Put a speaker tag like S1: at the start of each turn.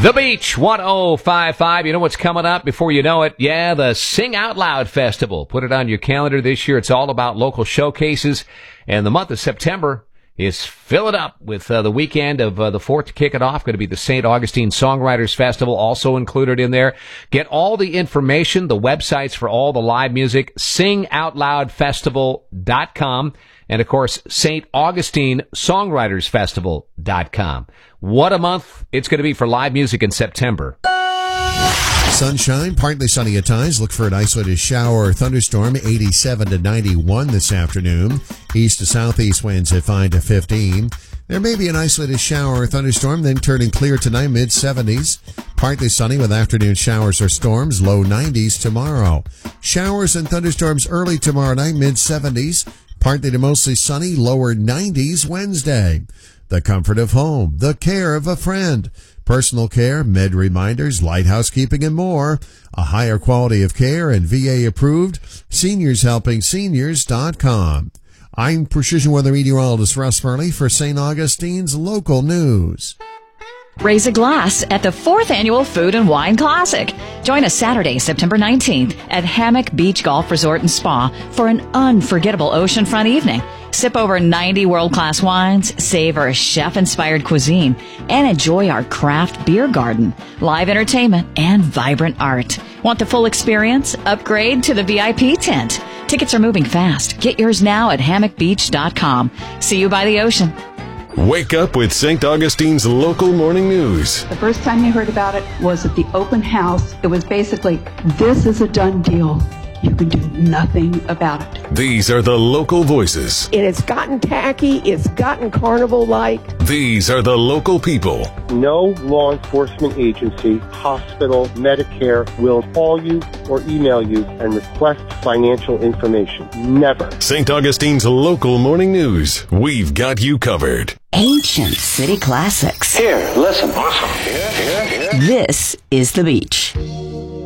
S1: The Beach 1055. You know what's coming up before you know it? Yeah, the Sing Out Loud Festival. Put it on your calendar this year. It's all about local showcases. And the month of September is filling up with the weekend of the 4th to kick it off. Going to be the St. Augustine Songwriters Festival also included in there. Get all the information, the websites for all the live music, singoutloudfestival.com. And, of course, St. Augustine Songwritersfestival.com. What a month it's going to be for live music in September.
S2: Sunshine, partly sunny at times. Look for an isolated shower or thunderstorm, 87 to 91 this afternoon. East to southeast winds at 5 to 15. There may be an isolated shower or thunderstorm, then turning clear tonight, mid-70s. Partly sunny with afternoon showers or storms, low 90s tomorrow. Showers and thunderstorms early tomorrow night, mid-70s. Partly to mostly sunny, lower 90s Wednesday. The comfort of home, the care of a friend, personal care, med reminders, light housekeeping, and more. A higher quality of care and VA approved. SeniorsHelpingSeniors.com. I'm Precision Weather Meteorologist Russ Furley for St. Augustine's Local News.
S3: Raise a glass at the 4th Annual Food and Wine Classic. Join us Saturday, September 19th at Hammock Beach Golf Resort and Spa for an unforgettable oceanfront evening. Sip over 90 world-class wines, savor chef-inspired cuisine, and enjoy our craft beer garden, live entertainment, and vibrant art. Want the full experience? Upgrade to the VIP tent. Tickets are moving fast. Get yours now at hammockbeach.com. See you by the ocean.
S4: Wake up with St. Augustine's local morning news.
S5: The first time you heard about it was at the open house. It was basically, this is a done deal. You can do nothing about it.
S4: These are the local voices.
S6: It has gotten tacky. It's gotten carnival-like.
S4: These are the local people.
S7: No law enforcement agency, hospital, Medicare will call you or email you and request financial information. Never.
S4: St. Augustine's local morning news. We've got you covered.
S3: Ancient city classics.
S8: Here, listen. Here.
S3: This is The Beach.